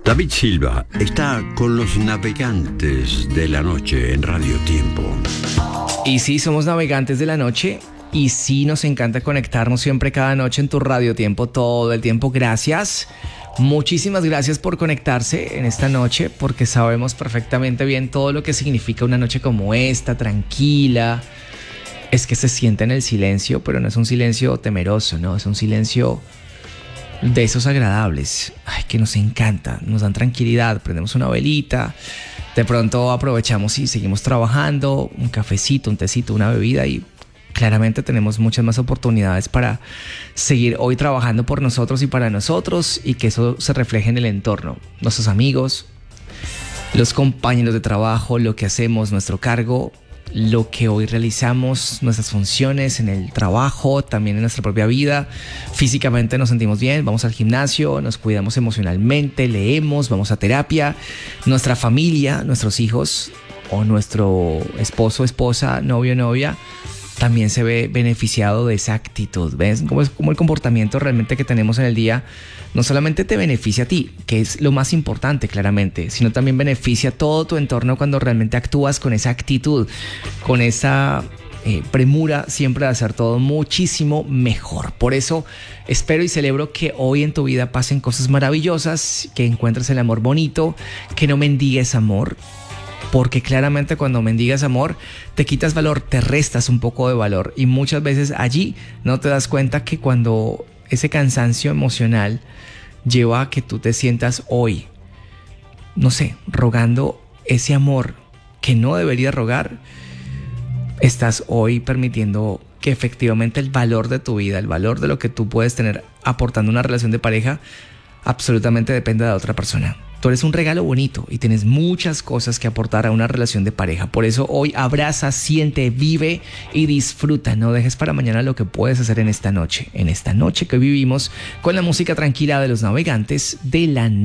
David Silva está con los navegantes de la noche en Radio Tiempo. Y sí, somos navegantes de la noche y sí nos encanta conectarnos siempre cada noche en tu Radio Tiempo todo el tiempo. Gracias. Muchísimas gracias por conectarse en esta noche porque sabemos perfectamente bien todo lo que significa una noche como esta, tranquila. Es que se siente en el silencio, pero no es un silencio temeroso, ¿no? Es un silencio de esos agradables, ay, que nos encanta, nos dan tranquilidad, prendemos una velita, de pronto aprovechamos y seguimos trabajando, un cafecito, un tecito, una bebida y claramente tenemos muchas más oportunidades para seguir hoy trabajando por nosotros y para nosotros y que eso se refleje en el entorno, nuestros amigos, los compañeros de trabajo, lo que hacemos, nuestro cargo, lo que hoy realizamos, nuestras funciones en el trabajo, también en nuestra propia vida. Físicamente nos sentimos bien, vamos al gimnasio, nos cuidamos emocionalmente, leemos, vamos a terapia. Nuestra familia, nuestros hijos o nuestro esposo, esposa, novio, novia, también se ve beneficiado de esa actitud. ¿Ves? Como el comportamiento realmente que tenemos en el día no solamente te beneficia a ti, que es lo más importante claramente, sino también beneficia a todo tu entorno cuando realmente actúas con esa actitud, con esa premura siempre de hacer todo muchísimo mejor. Por eso espero y celebro que hoy en tu vida pasen cosas maravillosas, que encuentres el amor bonito, que no mendigues amor. Porque claramente cuando mendigas amor te quitas valor, te restas un poco de valor y muchas veces allí no te das cuenta que cuando ese cansancio emocional lleva a que tú te sientas hoy, no sé, rogando ese amor que no deberías rogar, estás hoy permitiendo que efectivamente el valor de tu vida, el valor de lo que tú puedes tener aportando una relación de pareja, absolutamente depende de otra persona. Tú eres un regalo bonito y tienes muchas cosas que aportar a una relación de pareja. Por eso hoy abraza, siente, vive y disfruta. No dejes para mañana lo que puedes hacer en esta noche. En esta noche que vivimos con la música tranquila de los navegantes de la noche.